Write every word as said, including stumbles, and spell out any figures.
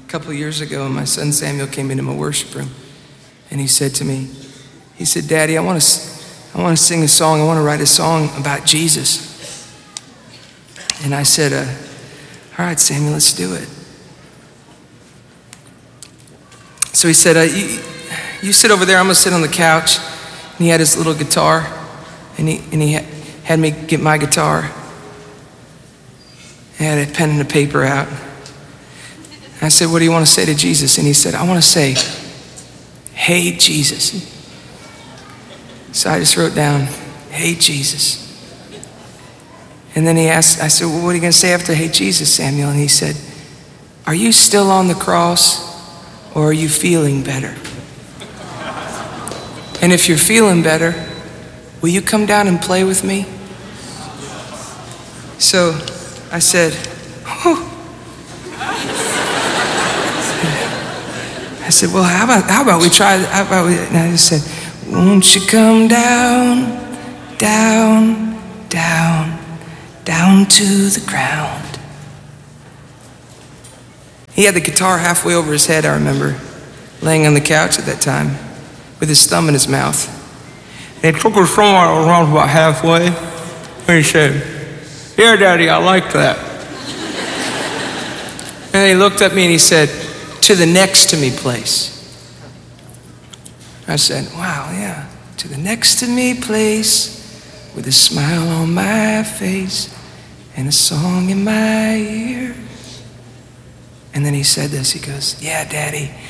A couple of years ago, my son Samuel came into my worship room, and he said to me, he said, Daddy, I want to, I want to sing a song. I want to write a song about Jesus. And I said, uh, all right, Samuel, let's do it. So he said, uh, you, you sit over there, I'm gonna sit on the couch. And he had his little guitar, and he, and he had, had me get my guitar. I had a pen and a paper out. And I said, what do you want to say to Jesus? And he said, I want to say, hey, Jesus. So I just wrote down, hey, Jesus. And then he asked, I said, well, what are you going to say after hey, Jesus, Samuel? And he said, are you still on the cross, or are you feeling better? And if you're feeling better, will you come down and play with me? So I said, whew. I said, well, how about, how about we try, how about we, and I just said, won't you come down, down, down, down to the ground. He had the guitar halfway over his head, I remember, laying on the couch at that time with his thumb in his mouth. And he took his thumb around about halfway, and he said, yeah, Daddy, I like that. And he looked at me and he said, to the next to me place. I said, wow, yeah, to the next to me place, with a smile on my face and a song in my ear. And then he said this, he goes, yeah, Daddy,